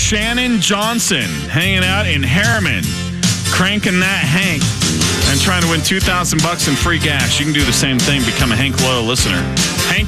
Shannon Johnson hanging out in Harriman, cranking that Hank and trying to win $2,000 in free gas. You can do the same thing. Become a Hank Loyal listener. Hank